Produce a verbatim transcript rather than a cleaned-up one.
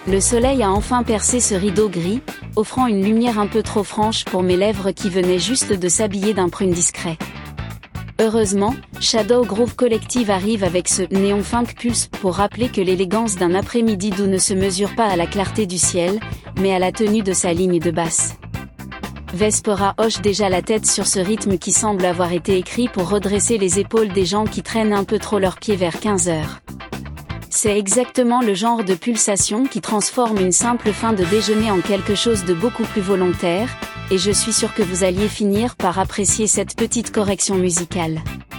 Le soleil a enfin percé ce rideau gris, offrant une lumière un peu trop franche pour mes lèvres qui venaient juste de s'habiller d'un prune discret. Heureusement, Shadow Groove Collective arrive avec ce « Néon Funk Pulse » pour rappeler que l'élégance d'un après-midi doux ne se mesure pas à la clarté du ciel, mais à la tenue de sa ligne de basse. Vespera hoche déjà la tête sur ce rythme qui semble avoir été écrit pour redresser les épaules des gens qui traînent un peu trop leurs pieds vers quinze heures. C'est exactement le genre de pulsation qui transforme une simple fin de déjeuner en quelque chose de beaucoup plus volontaire, et je suis sûre que vous alliez finir par apprécier cette petite correction musicale.